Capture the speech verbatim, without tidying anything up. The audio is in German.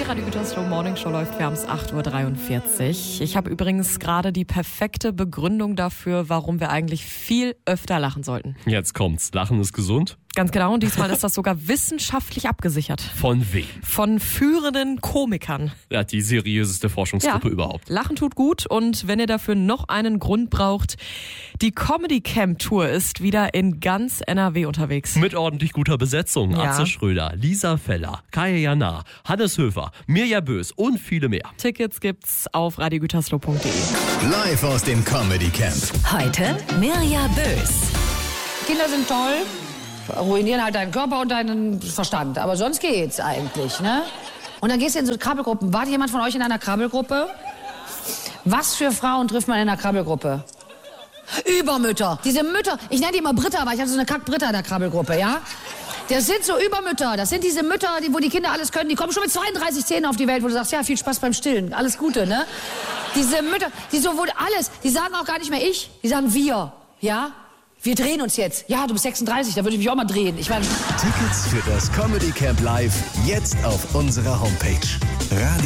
Die Radio Gütersloh Morning Show läuft. Wir haben es acht Uhr dreiundvierzig. Ich habe übrigens gerade die perfekte Begründung dafür, warum wir eigentlich viel öfter lachen sollten. Jetzt kommt's. Lachen ist gesund? Ganz genau. Und diesmal ist das sogar wissenschaftlich abgesichert. Von wem? Von führenden Komikern. Ja, die seriöseste Forschungsgruppe ja, überhaupt. Lachen tut gut. Und wenn ihr dafür noch einen Grund braucht, die Comedy Camp Tour ist wieder in ganz N R W unterwegs. Mit ordentlich guter Besetzung. Ja. Atze Schröder, Lisa Feller, Kaya Jana, Hannes Höfer, Mirja Bös und viele mehr. Tickets gibt's auf radio gütersloh punkt de. Live aus dem Comedy Camp. Heute Mirja Bös. Kinder sind toll, ruinieren halt deinen Körper und deinen Verstand. Aber sonst geht's eigentlich, ne? Und dann gehst du in so Krabbelgruppen. War jemand von euch in einer Krabbelgruppe? Was für Frauen trifft man in einer Krabbelgruppe? Übermütter. Diese Mütter, ich nenne die immer Britta, weil ich hatte so eine Kack-Britta in der Krabbelgruppe, ja? Das sind so Übermütter. Das sind diese Mütter, die, wo die Kinder alles können. Die kommen schon mit zweiunddreißig Zähnen auf die Welt, wo du sagst, ja, viel Spaß beim Stillen. Alles Gute, ne? Diese Mütter, die so wohl alles, die sagen auch gar nicht mehr ich, die sagen wir, ja? Wir drehen uns jetzt. Ja, du bist sechsunddreißig, da würde ich mich auch mal drehen. Ich meine... Tickets für das Comedy Camp Live jetzt auf unserer Homepage. Radio